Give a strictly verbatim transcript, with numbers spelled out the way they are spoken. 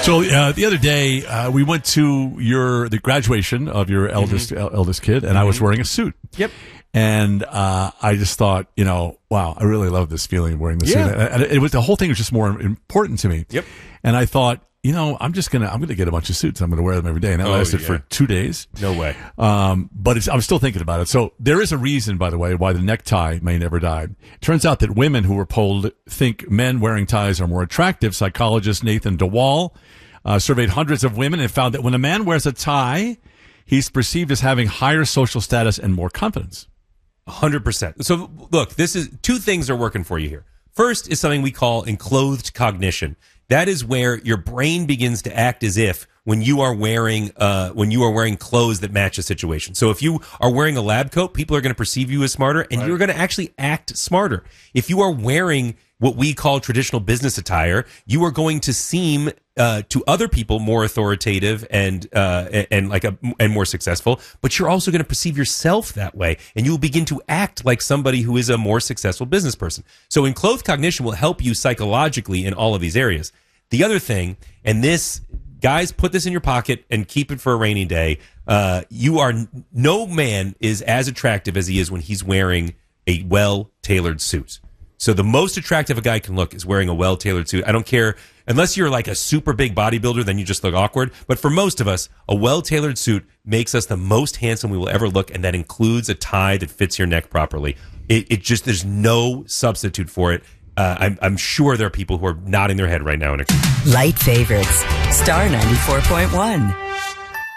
So uh, the other day, uh, we went to your the graduation of your eldest mm-hmm. eldest kid, and mm-hmm. I was wearing a suit. Yep. And uh, I just thought, you know, wow, I really love this feeling of wearing the yeah. suit. And it was the whole thing was just more important to me. Yep. And I thought, you know, I'm just gonna I'm gonna get a bunch of suits. I'm gonna wear them every day, and that oh, lasted yeah. for two days. No way. Um, but it's, I'm still thinking about it. So there is a reason, by the way, why the necktie may never die. It turns out that women who were polled think men wearing ties are more attractive. Psychologist Nathan DeWall uh, surveyed hundreds of women and found that when a man wears a tie, he's perceived as having higher social status and more confidence. one hundred percent. So look, this is two things are working for you here. First is something we call enclothed cognition. That is where your brain begins to act as if when you are wearing uh, when you are wearing clothes that match a situation. So if you are wearing a lab coat, people are going to perceive you as smarter, and right. you're going to actually act smarter. If you are wearing what we call traditional business attire, you are going to seem uh, to other people more authoritative and uh, and, and like a and more successful. But you're also going to perceive yourself that way, and you will begin to act like somebody who is a more successful business person. So enclothed cognition will help you psychologically in all of these areas. The other thing, and this, guys, put this in your pocket and keep it for a rainy day. Uh, you are, no man is as attractive as he is when he's wearing a well-tailored suit. So the most attractive a guy can look is wearing a well-tailored suit. I don't care, unless you're like a super big bodybuilder, then you just look awkward. But for most of us, a well-tailored suit makes us the most handsome we will ever look, and that includes a tie that fits your neck properly. It, it just, there's no substitute for it. Uh, I'm, I'm sure there are people who are nodding their head right now. In a- Light favorites. Star ninety-four point one.